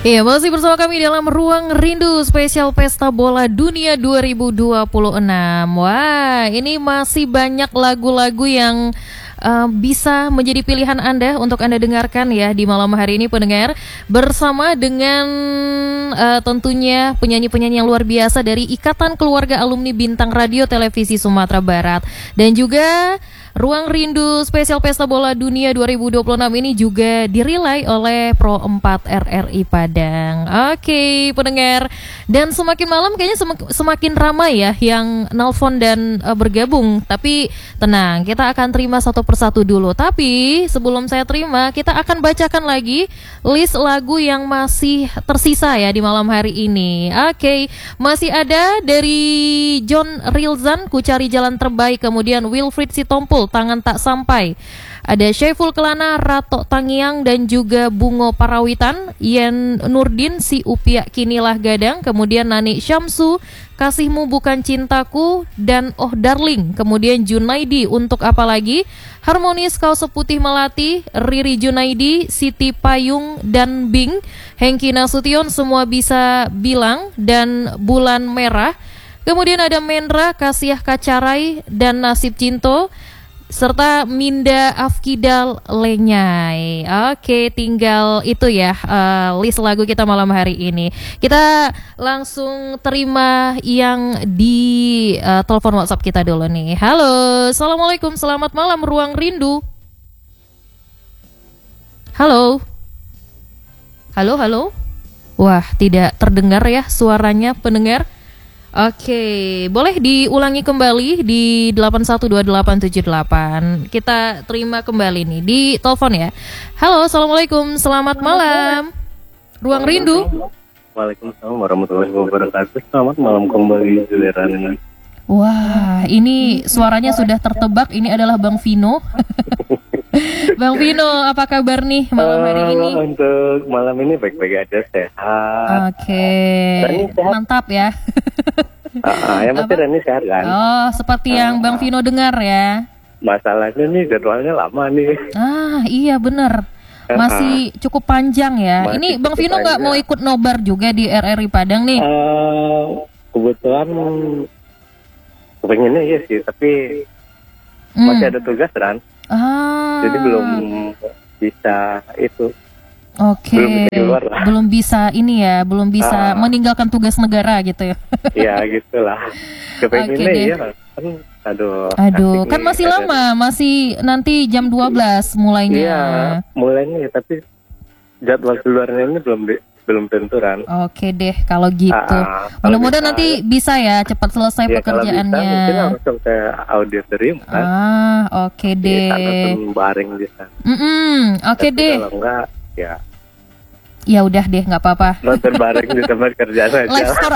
Iya, masih bersama kami dalam Ruang Rindu spesial Pesta Bola Dunia 2026. Wah, ini masih banyak lagu-lagu yang bisa menjadi pilihan Anda untuk Anda dengarkan ya di malam hari ini pendengar. Bersama dengan tentunya penyanyi-penyanyi yang luar biasa dari Ikatan Keluarga Alumni Bintang Radio Televisi Sumatera Barat. Dan juga Ruang Rindu spesial Pesta Bola Dunia 2026 ini juga dirilai oleh Pro 4 RRI Padang. Oke, pendengar. Dan semakin malam kayaknya semakin ramai ya yang nelpon dan bergabung. Tapi tenang, kita akan terima satu persatu dulu. Tapi sebelum saya terima, kita akan bacakan lagi list lagu yang masih tersisa ya di malam hari ini. Oke, masih ada dari John Rilzan, Ku Cari Jalan Terbaik. Kemudian Wilfried Sitompul, Tangan Tak Sampai. Ada Syaiful Kelana, Rato Tangiang, dan juga Bungo Parawitan. Yen Nurdin, Si Upiak Kinilah Gadang. Kemudian Nani Syamsu, Kasihmu Bukan Cintaku, dan Oh Darling. Kemudian Junaidi, Untuk Apa Lagi. Harmonis, Kau Seputih Melati. Riri Junaidi, Siti Payung, dan Bing. Hengki Nasution, Semua Bisa Bilang, dan Bulan Merah. Kemudian ada Mendra, Kasiah Kacarai, dan Nasib Cinto, serta Minda Afkidal Lenyai. Oke, tinggal itu ya list lagu kita malam hari ini. Kita langsung terima yang di telepon WhatsApp kita dulu nih. Halo, Assalamualaikum, selamat malam Ruang Rindu. Halo. Halo, halo. Wah, tidak terdengar ya suaranya pendengar. Oke, boleh diulangi kembali di 812878. Kita terima kembali nih di telepon ya. Halo, Assalamualaikum, selamat malam Ruang Rindu. Waalaikumsalam warahmatullahi wabarakatuh. Selamat malam kembali Julian. Wah, ini suaranya sudah tertebak. Ini adalah Bang Vino. Bang Vino, apa kabar nih malam hari ini? Untuk malam ini baik-baik aja, sehat. Oke, mantap ya. Yang pasti Rani sehat kan? Oh, seperti yang Bang Vino dengar ya. Masalahnya nih jadwalnya lama nih. Iya bener. Masih cukup panjang ya. Masih Ini Bang Vino nggak mau ikut nobar juga di RRI Padang nih? Kebetulan kepengennya iya sih, tapi masih ada tugas kan. Jadi belum bisa itu. Oke, belum bisa ini ya, belum bisa meninggalkan tugas negara gitu ya. Ya gitulah. Kepengennya iya kan. Aduh, kan masih lama, masih nanti jam 12 mulainya. Iya, mulainya ya, tapi jadwal keluarnya ini belum tenturan. Oke deh, kalau gitu. Mudah-mudahan nanti bisa ya cepat selesai pekerjaannya. Kalau bisa, mungkin langsung ke auditorium kan. Oke deh. Langsung bareng di sana. Oke deh. Kalau enggak, ya udah deh, nggak apa-apa. Nonton bareng di tempat kerjaan aja.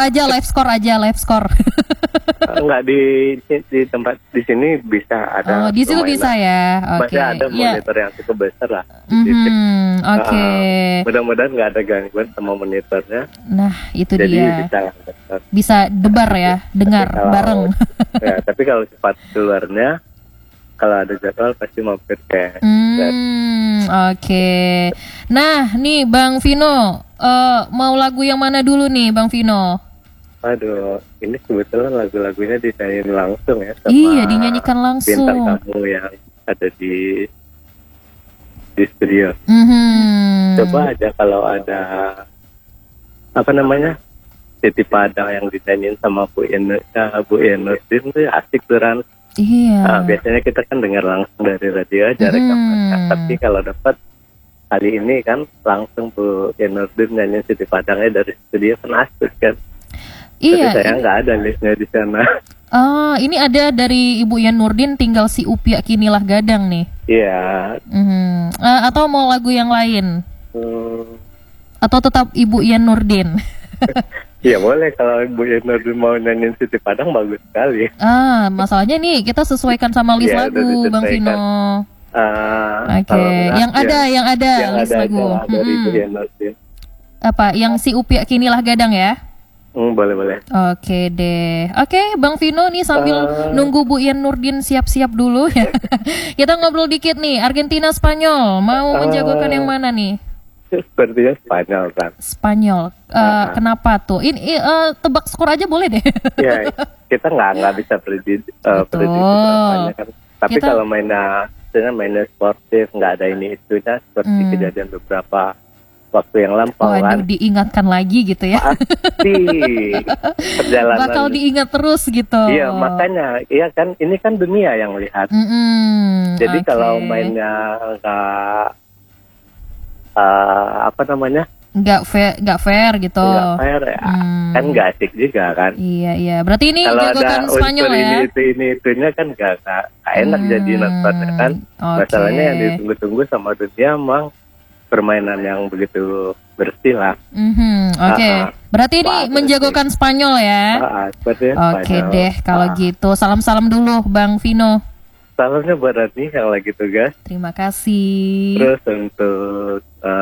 Live score. Enggak di tempat di sini bisa ada. Di situ bisa ya. Oke. Masih ada monitor yang cukup besar lah. Oke. Mudah-mudahan nggak ada gangguan sama monitornya. Nah, itu jadi dia. Bisa debar ya, dengar bareng. Ya, tapi kalau cepat keluarnya, kalau ada jadwal pasti mampir ke. Oke. Nah, nih Bang Vino, mau lagu yang mana dulu nih Bang Vino? Aduh, ini kebetulan lagu-lagunya dinyanyiin langsung ya sama iya, dinyanyikan langsung bintang tamu yang ada di studio. Coba aja kalau ada apa namanya Siti Padang yang dinyanyiin sama Bu Enurdin tuh asik tuh Ran. Iya. Biasanya kita kan dengar langsung dari radio aja rekamannya. Tapi kalau dapat kali ini kan langsung Bu Enurdin nyanyiin Siti Padangnya dari studio kan asik kan. Iya. Tapi saya nggak ada listnya di sana. Ini ada dari Ibu Yen Nurdin, tinggal Si Upiak Kinilah Gadang nih. Iya. Atau mau lagu yang lain? Atau tetap Ibu Yen Nurdin? Iya boleh, kalau Ibu Yen Nurdin mau nyanyiin Siti Padang bagus sekali. Masalahnya nih kita sesuaikan sama list lagu Bang Vino. Oke. Yang ada list lagu. Dari Ibu Yen Nurdin. Apa? Yang Si Upiak Kinilah Gadang ya? Boleh. Oke deh. Oke, Bang Vino nih sambil nunggu Bu Yen Nurdin siap-siap dulu ya. Kita ngobrol dikit nih. Argentina Spanyol, mau menjagokan yang mana nih? Sepertinya Spanyol kan. Spanyol. Kenapa tuh? Ini tebak skor aja boleh deh. Ya, kita nggak bisa prediksi berapanya kan. Tapi kalau mainnya sportif, nggak ada ini itunya seperti kejadian beberapa waktu yang lampau kan. Diingatkan lagi gitu ya. Pasti perjalanan. Bakal diingat terus gitu. Iya, makanya, iya kan, ini kan dunia yang lihat. Jadi kalau mainnya nggak fair gitu. Nggak fair ya, kan nggak asik juga kan. Iya. Berarti ini kalau jagokan Spanyol ya. Ini itunya kan nggak enak jadi nontonnya kan. Masalahnya yang ditunggu-tunggu sama dunia emang permainan yang begitu bersih lah. Berarti ini menjagokan Spanyol ya. Oke deh kalau gitu. Salam-salam dulu Bang Vino. Salamnya buat Rani yang lagi tugas. Terima kasih. Terus untuk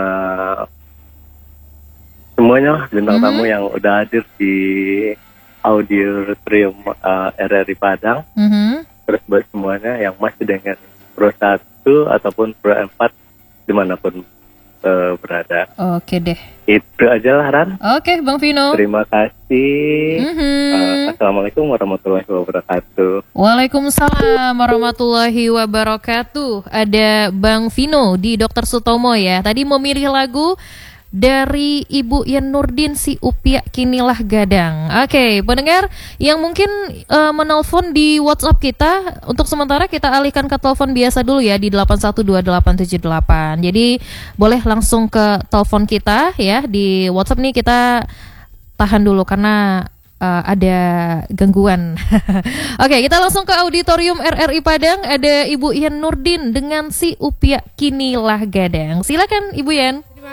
semuanya bintang tamu yang udah hadir di auditorium RRI Padang. Terus buat semuanya yang masih dengan Pro 1 ataupun Pro 4 dimanapun berada. Oke deh. Itu aja lah Ran. Oke Bang Vino. Terima kasih. Assalamualaikum warahmatullahi wabarakatuh. Waalaikumsalam warahmatullahi wabarakatuh. Ada Bang Vino di Dr. Sutomo ya. Tadi mau milih lagu dari Ibu Yen Nurdin, Si Upia Kinilah Gadang. Oke, pendengar yang mungkin menelpon di WhatsApp kita, untuk sementara kita alihkan ke telepon biasa dulu ya di 812878. Jadi boleh langsung ke telepon kita ya di WhatsApp nih, kita tahan dulu karena ada gangguan. Oke, kita langsung ke auditorium RRI Padang. Ada Ibu Yen Nurdin dengan Si Upia Kinilah Gadang. Silakan Ibu Yen.